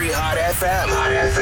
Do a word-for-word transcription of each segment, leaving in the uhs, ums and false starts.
three Hot F M. Hot F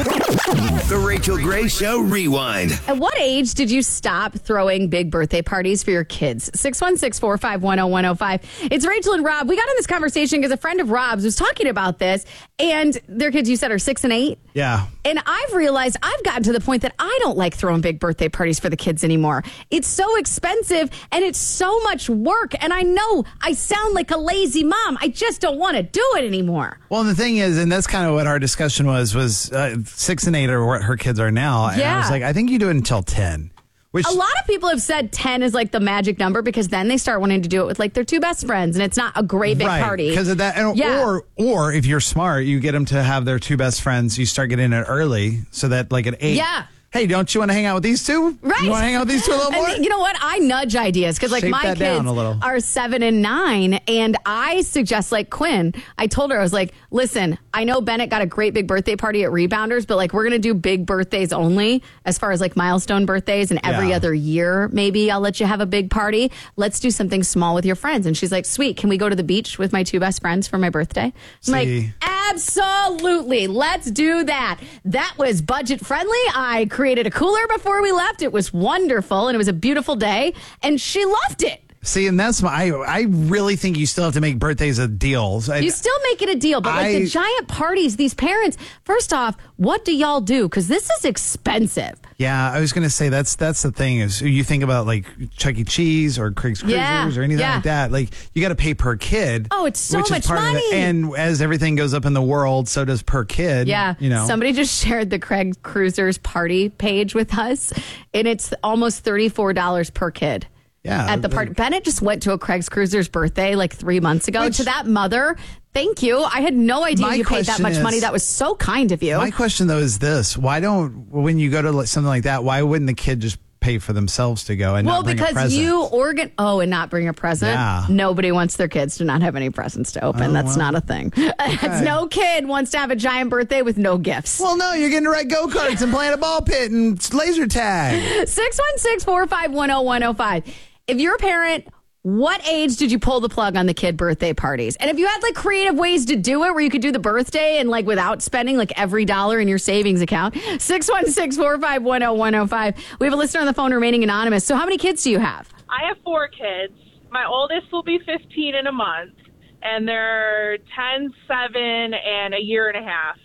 M. The Rachel Gray Show Rewind. At what age did you stop throwing big birthday parties for your kids? six one six, four five one, oh one oh five. It's Rachel and Rob. We got in this conversation because a friend of Rob's was talking about this, and their kids, you said, are six and eight? Yeah. And I've realized I've gotten to the point that I don't like throwing big birthday parties for the kids anymore. It's so expensive, and it's so much work, and I know I sound like a lazy mom. I just don't want to do it anymore. Well, the thing is, and that's kind of what our discussion was, was uh, six and eight are what her kids are now. And Yeah. I was like, I think you do it until ten. Which, A lot of people have said ten is like the magic number because then they start wanting to do it with like their two best friends, and it's not a great big right, party. because of that. And, Yeah. Or, or if you're smart, you get them to have their two best friends. You start getting it early so that like at eight. Yeah. Hey, don't you want to hang out with these two? Right. You want to hang out with these two a little more? And you know what? I nudge ideas because like Shape my that down kids a little. are seven and nine, and I suggest like Quinn. I told her, I was like, listen, I know Bennett got a great big birthday party at Rebounders, but like we're gonna do big birthdays only as far as like milestone birthdays, and every Yeah. other year maybe I'll let you have a big party. Let's do something small with your friends. And she's like, sweet, can we go to the beach with my two best friends for my birthday? I'm See. like, absolutely. Let's do that. That was budget friendly. I created a cooler before we left. It was wonderful, and it was a beautiful day, and she loved it. See, and that's my, I, I really think you still have to make birthdays a deal. I- You still make it a deal, but like I- the giant parties, these parents, first off, what do y'all do? Because this is expensive. Yeah, I was going to say that's that's the thing is you think about like Chuck E. Cheese or Craig's Cruisers Yeah, or anything yeah. like that. Like you got to pay per kid. Oh, it's so which much is part money. Of it. And as everything goes up in the world, so does per kid. Yeah. you know. Somebody just shared the Craig Cruisers party page with us, and it's almost thirty-four dollars per kid. Yeah, At the party. Bennett just went to a Craig's Cruisers birthday like three months ago. Which- to that mother, thank you. I had no idea My you paid that question much is- money. That was so kind of you. My question though is this: why don't when you go to like, something like that, why wouldn't the kid just pay for themselves to go and well, not bring a because present? you organ oh, and not bring a present. Yeah. Nobody wants their kids to not have any presents to open. Oh, That's well. not a thing. That's no kid wants to have a giant birthday with no gifts. Well, no, you're getting to ride go karts and playing a ball pit and laser tag. six one six, four five one, oh one oh five. If you're a parent, what age did you pull the plug on the kid birthday parties? And if you had like creative ways to do it where you could do the birthday and like without spending like every dollar in your savings account, six one six, four five one, oh one oh five. We have a listener on the phone remaining anonymous. So how many kids do you have? I have four kids. My oldest will be fifteen in a month, and they're ten, seven, and a year and a half.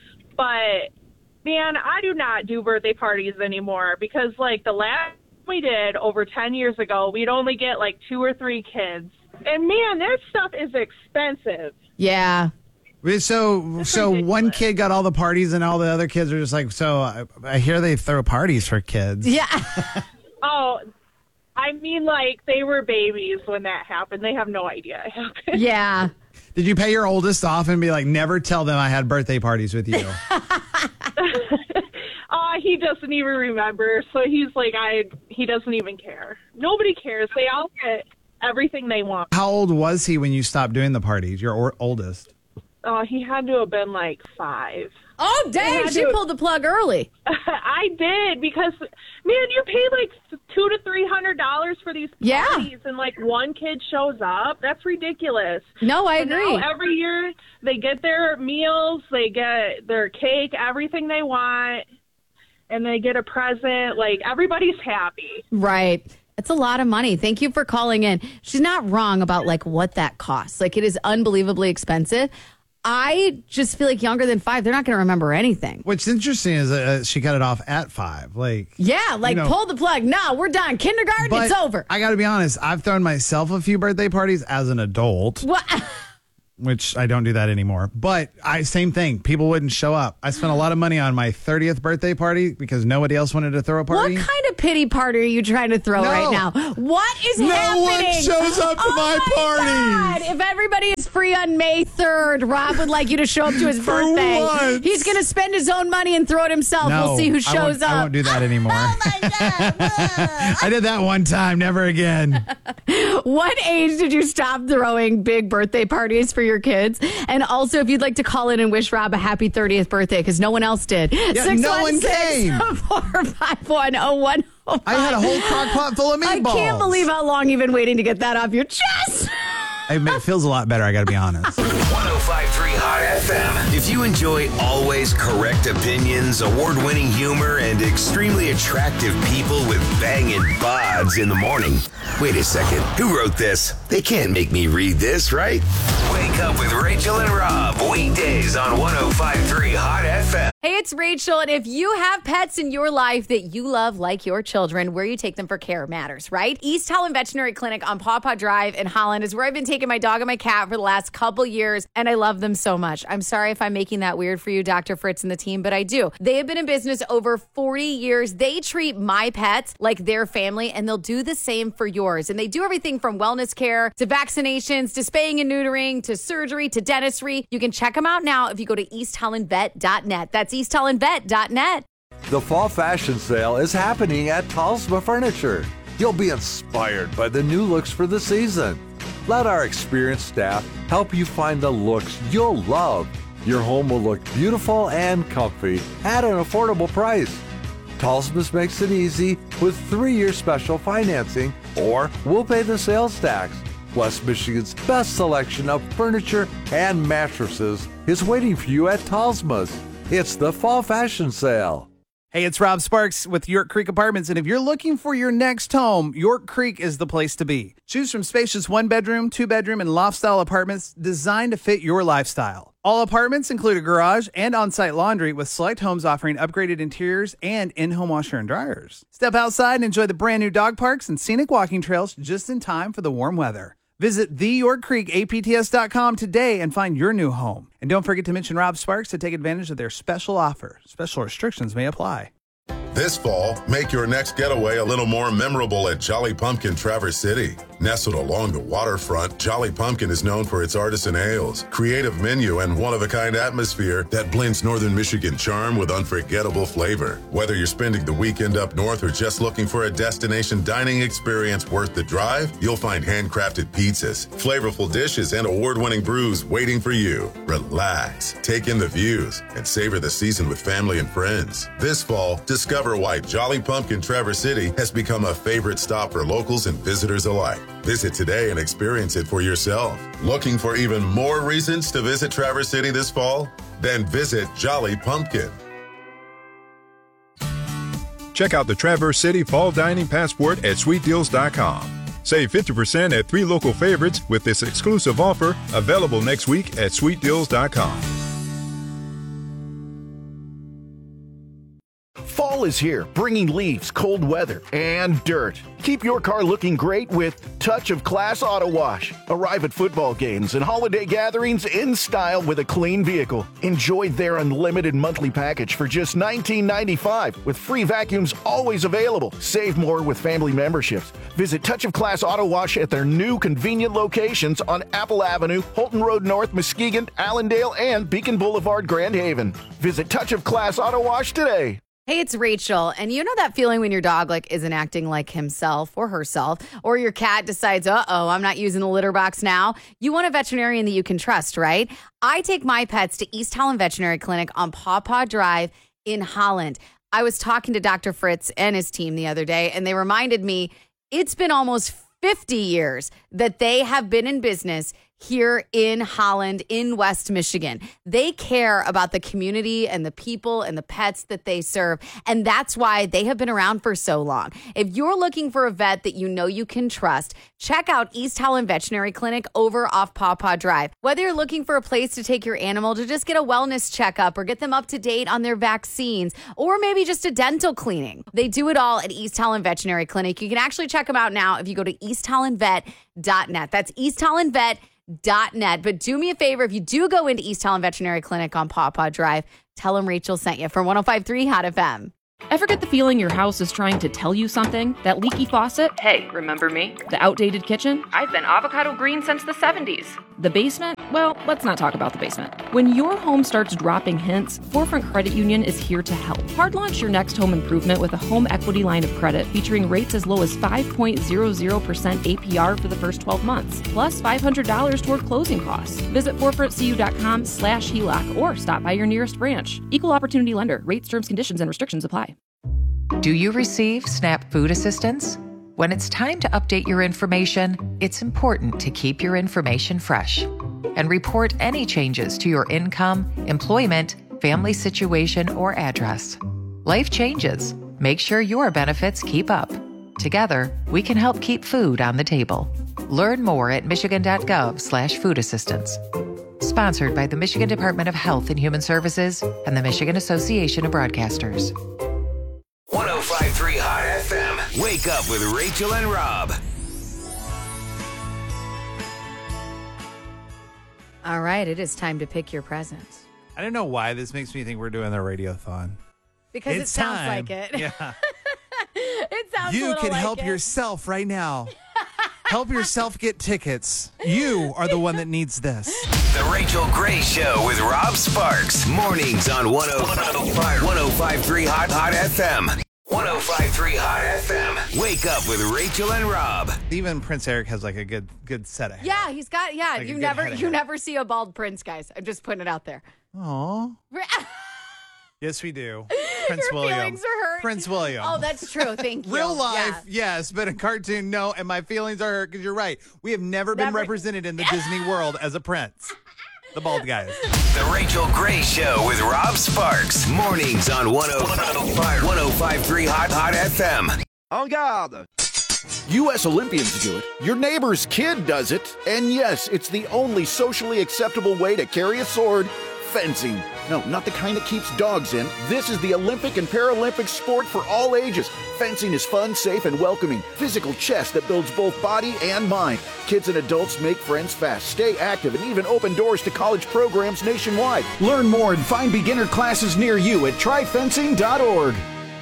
But, man, I do not do birthday parties anymore because, like, the last we did over ten years ago, we'd only get, like, two or three kids. And, man, that stuff is expensive. Yeah. So, so one kid got all the parties, and all the other kids are just like, so I, I hear they throw parties for kids. Yeah. Oh, I mean, like, they were babies when that happened. They have no idea it happened. Yeah. Did you pay your oldest off and be like, never tell them I had birthday parties with you? Uh, he doesn't even remember, so he's like, I. He doesn't even care. Nobody cares. They all get everything they want. How old was he when you stopped doing the parties? Your or- oldest. Uh, he had to have been like five. Oh, dang. Yeah, She dude. pulled the plug early. I did because, man, you pay like two to three hundred dollars for these Yeah. parties, and like one kid shows up. That's ridiculous. No, I And agree. now every year they get their meals, they get their cake, everything they want, and they get a present. Like everybody's happy. Right. It's a lot of money. Thank you for calling in. She's not wrong about like what that costs. Like it is unbelievably expensive. I just feel like younger than five, they're not going to remember anything. What's interesting is uh, she cut it off at five. Like, Yeah, like you know, pull the plug. No, we're done. Kindergarten, but it's over. I got to be honest. I've thrown myself a few birthday parties as an adult, What? which I don't do that anymore. But I same thing. People wouldn't show up. I spent a lot of money on my thirtieth birthday party because nobody else wanted to throw a What party. kind of pity party are you trying to throw No. right now? What is No happening? one shows up to oh my parties. God. If everybody is free on May third, Rob would like you to show up to his birthday. once. He's going to spend his own money and throw it himself. No, we'll see who I shows won't, up. I won't do that anymore. Oh my God. I did that one time, never again. What age did you stop throwing big birthday parties for your kids? And also, if you'd like to call in and wish Rob a happy thirtieth birthday, because no one else did. Yeah, no one came. four five one, oh one oh five. I had a whole crock pot full of I meatballs. can't believe how long you've been waiting to get that off your chest. It feels a lot better, I got to be honest. one oh five point three Hot F M. If you enjoy always correct opinions, award-winning humor, and extremely attractive people with banging bods in the morning, wait a second, who wrote this? They can't make me read this, right? Wake up with Rachel and Rob, weekdays on one oh five point three Hot F M. Hey, it's Rachel, and if you have pets in your life that you love like your children, where you take them for care matters, right? East Holland Veterinary Clinic on Paw Paw Drive in Holland is where I've been taking my dog and my cat for the last couple years, and I love them so much. I'm sorry if I'm making that weird for you, Doctor Fritz and the team, but I do. They have been in business over forty years. They treat my pets like their family, and they'll do the same for yours. And they do everything from wellness care to vaccinations to spaying and neutering to surgery to dentistry. You can check them out now if you go to east holland vet dot net. That's east holland vet dot net. The fall fashion sale is happening at Talsma Furniture. You'll be inspired by the new looks for the season. Let our experienced staff help you find the looks you'll love. Your home will look beautiful and comfy at an affordable price. Talsma's makes it easy with three-year special financing, or we'll pay the sales tax. West Michigan's best selection of furniture and mattresses is waiting for you at Talsma's. It's the fall fashion sale. Hey, it's Rob Sparks with York Creek Apartments, and if you're looking for your next home, York Creek is the place to be. Choose from spacious one-bedroom, two-bedroom, and loft-style apartments designed to fit your lifestyle. All apartments include a garage and on-site laundry, with select homes offering upgraded interiors and in-home washer and dryers. Step outside and enjoy the brand-new dog parks and scenic walking trails just in time for the warm weather. Visit the york creek A P T S dot com today and find your new home. And don't forget to mention Rob Sparks to take advantage of their special offer. Special restrictions may apply. This fall, make your next getaway a little more memorable at Jolly Pumpkin Traverse City. Nestled along the waterfront, Jolly Pumpkin is known for its artisan ales, creative menu, and one-of-a-kind atmosphere that blends Northern Michigan charm with unforgettable flavor. Whether you're spending the weekend up north or just looking for a destination dining experience worth the drive, you'll find handcrafted pizzas, flavorful dishes, and award-winning brews waiting for you. Relax, take in the views, and savor the season with family and friends. This fall, discover why Jolly Pumpkin Traverse City has become a favorite stop for locals and visitors alike. Visit today and experience it for yourself. Looking for even more reasons to visit Traverse City this fall? Then visit Jolly Pumpkin. Check out the Traverse City Fall Dining Passport at sweet deals dot com. Save fifty percent at three local favorites with this exclusive offer, available next week at sweet deals dot com. Fall is here, bringing leaves, cold weather, and dirt. Keep your car looking great with Touch of Class Auto Wash. Arrive at football games and holiday gatherings in style with a clean vehicle. Enjoy their unlimited monthly package for just nineteen ninety-five dollars with free vacuums always available. Save more with family memberships. Visit Touch of Class Auto Wash at their new convenient locations on Apple Avenue, Holton Road North, Muskegon, Allendale, and Beacon Boulevard, Grand Haven. Visit Touch of Class Auto Wash today. Hey, it's Rachel, and you know that feeling when your dog like isn't acting like himself or herself, or your cat decides, uh-oh, I'm not using the litter box now. You want a veterinarian that you can trust, right? I take my pets to East Holland Veterinary Clinic on Paw Paw Drive in Holland. I was talking to Doctor Fritz and his team the other day, and they reminded me it's been almost fifty years that they have been in business here in Holland, in West Michigan. They care about the community and the people and the pets that they serve. And that's why they have been around for so long. If you're looking for a vet that you know you can trust, check out East Holland Veterinary Clinic over off Paw Paw Drive. Whether you're looking for a place to take your animal to just get a wellness checkup or get them up to date on their vaccines, or maybe just a dental cleaning, they do it all at East Holland Veterinary Clinic. You can actually check them out now if you go to east holland vet dot net. That's east holland vet dot net. But do me a favor, if you do go into East Holland Veterinary Clinic on Paw Paw Drive, tell them Rachel sent you from one oh five point three Hot F M. Ever get the feeling your house is trying to tell you something? That leaky faucet? Hey, remember me? The outdated kitchen? I've been avocado green since the seventies. The basement? Well, let's not talk about the basement. When your home starts dropping hints, Forefront Credit Union is here to help. Hard launch your next home improvement with a home equity line of credit featuring rates as low as five point zero zero percent A P R for the first twelve months, plus five hundred dollars toward closing costs. Visit forefront c u dot com slash H E L O C or stop by your nearest branch. Equal opportunity lender. Rates, terms, conditions, and restrictions apply. Do you receive SNAP food assistance? When it's time to update your information, it's important to keep your information fresh. and report any changes to your income, employment, family situation, or address. Life changes. Make sure your benefits keep up. Together, we can help keep food on the table. Learn more at michigan.gov slash food assistance. Sponsored by the Michigan Department of Health and Human Services and the Michigan Association of Broadcasters. one oh five point three Hot F M. Wake up with Rachel and Rob. All right, it is time to pick your presents. I don't know why this makes me think we're doing the radiothon. Because It's it sounds time. like it. Yeah. It sounds a You little can like help it. yourself right now. Help yourself get tickets. You are the one that needs this. The Rachel Gray Show with Rob Sparks. Mornings on one oh five point three Hot Hot F M. one oh five point three Hot F M. Wake up with Rachel and Rob. Even Prince Eric has like a good good set of hair. Yeah, he's got, yeah, Like a you good never head of you hair. never see a bald prince, guys. I'm just putting it out there. Aw. Yes, we do. Prince Your William. feelings are hurt. Prince William. Oh, that's true. Thank you. Real life, Yeah. yes, but in cartoon, no. And my feelings are hurt because you're right. We have never been Never- represented in the Disney world as a prince. The bald guys. The Rachel Gray Show with Rob Sparks. Mornings on one oh five point three Hot Hot F M. En garde! U S Olympians do it. Your neighbor's kid does it. And yes, it's the only socially acceptable way to carry a sword. Fencing. No, not the kind that keeps dogs in. This is the Olympic and Paralympic sport for all ages. Fencing is fun, safe, and welcoming. Physical chess that builds both body and mind. Kids and adults make friends fast, stay active, and even open doors to college programs nationwide. Learn more and find beginner classes near you at try fencing dot org.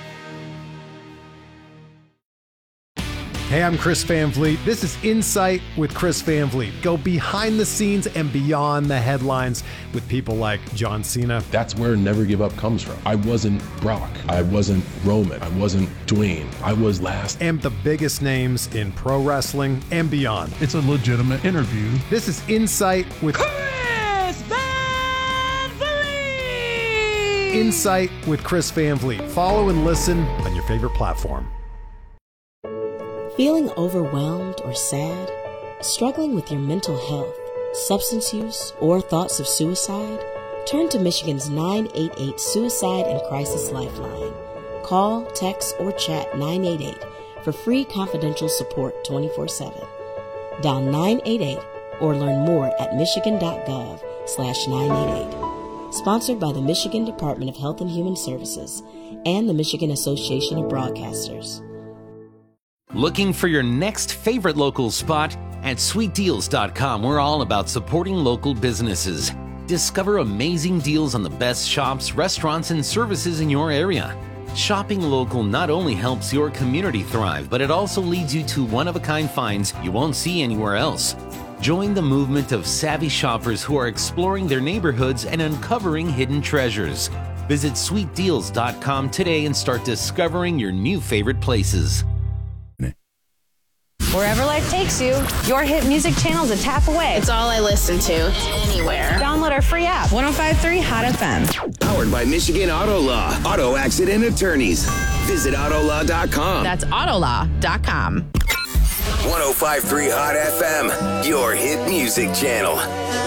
Hey, I'm Chris Van Vliet. This is Insight with Chris Van Vliet. Go behind the scenes and beyond the headlines with people like John Cena. That's where Never Give Up comes from. I wasn't Brock. I wasn't Roman. I wasn't Dwayne. I was last. And the biggest names in pro wrestling and beyond. It's a legitimate interview. This is Insight with Chris Van Vliet! Insight with Chris Van Vliet. Follow and listen on your favorite platform. Feeling overwhelmed or sad? Struggling with your mental health, substance use, or thoughts of suicide? Turn to Michigan's nine eight eight Suicide and Crisis Lifeline. Call, text, or chat nine eight eight for free confidential support twenty-four seven. Dial nine eight eight or learn more at michigan.gov slash 988. Sponsored by the Michigan Department of Health and Human Services and the Michigan Association of Broadcasters. Looking for your next favorite local spot? At sweet deals dot com, we're all about supporting local businesses. Discover amazing deals on the best shops, restaurants, and services in your area. Shopping local not only helps your community thrive, but it also leads you to one-of-a-kind finds you won't see anywhere else. Join the movement of savvy shoppers who are exploring their neighborhoods and uncovering hidden treasures. Visit sweet deals dot com today and start discovering your new favorite places. Wherever life takes you, your hit music channel's a tap away. It's all I listen to, anywhere. Download our free app, one oh five point three Hot F M. Powered by Michigan Auto Law. Auto accident attorneys. Visit auto law dot com. That's auto law dot com. one oh five point three Hot F M. Your hit music channel.